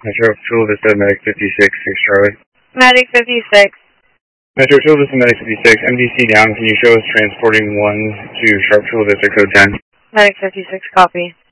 Metro Chula Vista, Medic 56, 6 Charlie. Medic 56. Metro Chula Vista, Medic 56, MDC down. Can you show us transporting 1 to Sharp Chula Vista, code 10? Medic 56, copy.